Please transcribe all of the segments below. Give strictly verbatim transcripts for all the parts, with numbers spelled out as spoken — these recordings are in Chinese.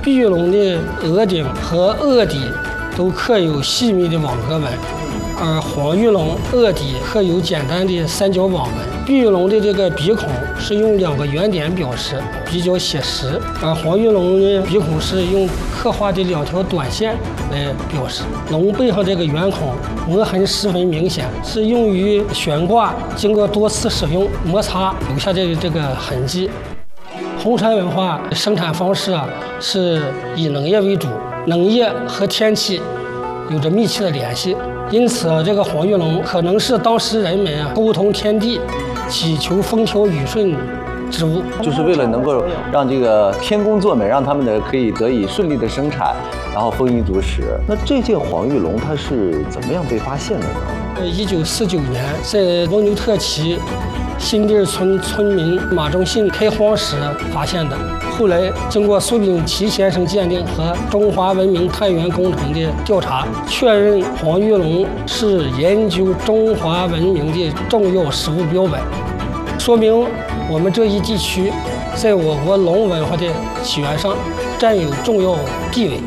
碧玉龙的额顶和额底都刻有细密的网格纹，而黄玉龙额底刻有简单的三角网纹。碧玉龙的这个鼻孔是用两个圆点表示，比较写实；而黄玉龙的鼻孔是用刻画的两条短线来表示。龙背上这个圆孔纹痕十分明显，是用于悬挂，经过多次使用摩擦留下这个这个痕迹。红山文化生产方式啊，是以农业为主，农业和天气有着密切的联系，因此这个黄玉龙可能是当时人们啊沟通天地、祈求风调雨顺之物， 就是为了能够让这个天公作美，让他们呢可以得以顺利的生产，然后丰衣足食。那这件黄玉龙它是怎么样被发现的呢？ 呃，一九四九年在翁牛特旗新地村村民马忠信开荒时发现的，后来经过苏秉琦先生鉴定和中华文明探源工程的调查，确认黄玉龙是研究中华文明的重要实物标本，说明我们这一地区在我国龙文化的起源上占有重要地位。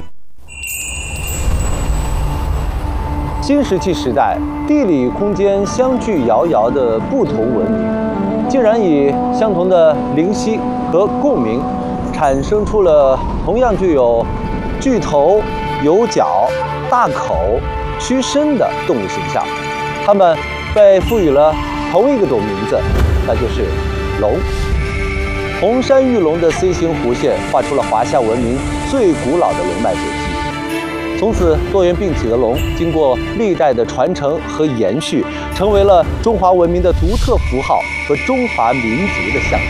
新石器时代，地理空间相距遥遥的不同文明，竟然以相同的灵犀和共鸣，产生出了同样具有巨头、有角、大口、屈身的动物形象。它们被赋予了同一个种名字，那就是龙。红山玉龙的 C 型弧线画出了华夏文明最古老的龙脉轨迹。从此，多元并体的龙经过历代的传承和延续，成为了中华文明的独特符号和中华民族的象征。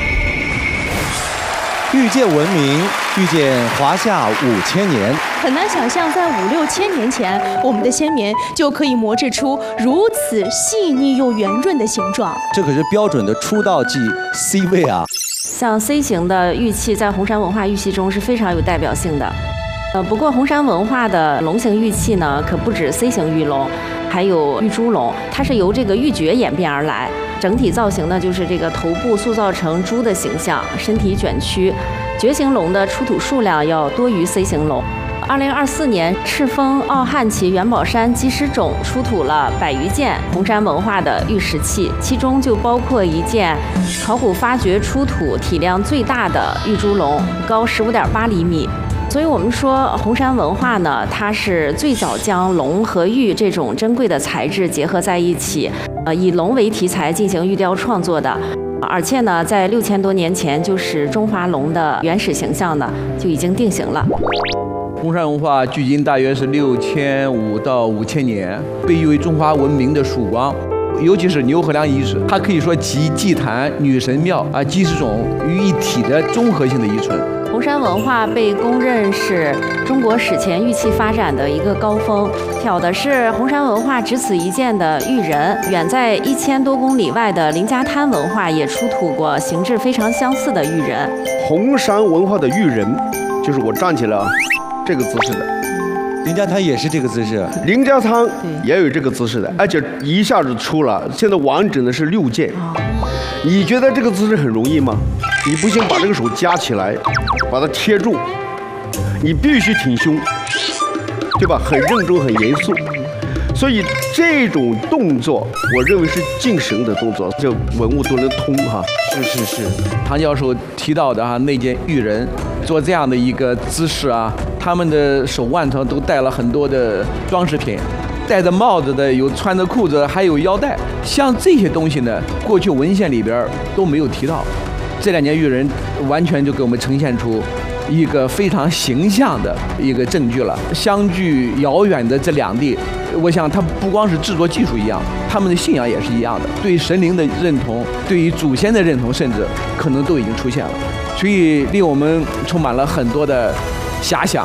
遇见文明，遇见华夏五千年。 很难想象，在五六千年前，我们的先民就可以磨制出如此细腻又圆润的形状。 这可是标准的出道即 C 位啊！ 像 C 型的玉器，在红山文化玉器中是非常有代表性的。呃，不过红山文化的龙形玉器呢，可不止 C 型玉龙，还有玉猪龙，它是由这个玉珏演变而来。整体造型呢，就是这个头部塑造成猪的形象，身体卷曲。珏形龙的出土数量要多于 C 型龙。二零二四年，赤峰奥汉旗元宝山鸡石冢出土了百余件红山文化的玉石器，其中就包括一件考古发掘出土体量最大的玉猪龙，高十五点八厘米。所以我们说，红山文化呢，它是最早将龙和玉这种珍贵的材质结合在一起，呃，以龙为题材进行玉雕创作的。而且呢，在六千多年前，就是中华龙的原始形象呢就已经定型了。 红山文化距今大约是六千五到五千年，被誉为中华文明的曙光。尤其是牛河梁遗址，它可以说集祭坛、女神庙啊、鸡石冢于一体的综合性的遗存。 红山文化被公认是中国史前玉器发展的一个高峰，挑的是红山文化只此一件的玉人。远在一千多公里外的林家滩文化也出土过形制非常相似的玉人。 红山文化的玉人，就是我站起来啊，这个姿势的。 林家滩也是这个姿势， 林家滩也有这个姿势的，而且一下子出了。现在完整的是六件。你觉得这个姿势很容易吗？你不行，把这个手夹起来，把它贴住，你必须挺胸，对吧？很认真，很严肃。所以这种动作，我认为是敬神的动作，这文物都能通哈。 是是是， 唐教授提到的哈那件玉人，做这样的一个姿势啊，他们的手腕上都戴了很多的装饰品。戴着帽子的有，穿着裤子，还有腰带，像这些东西呢，过去文献里边都没有提到。这两件玉人完全就给我们呈现出一个非常形象的一个证据了。相距遥远的这两地，我想它不光是制作技术一样，他们的信仰也是一样的，对神灵的认同，对于祖先的认同，甚至可能都已经出现了，所以令我们充满了很多的遐想。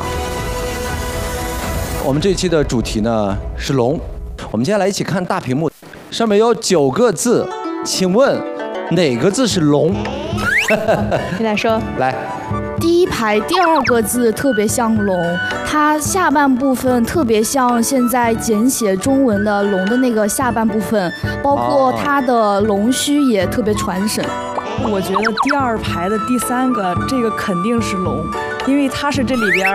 我们这期的主题呢是龙，我们接下来一起看大屏幕，上面有九个字，请问哪个字是龙？ 你来说。 来， 第一排第二个字特别像龙，它下半部分特别像现在简写中文的龙的那个下半部分，包括它的龙须也特别传神。 我觉得第二排的第三个这个肯定是龙，因为它是这里边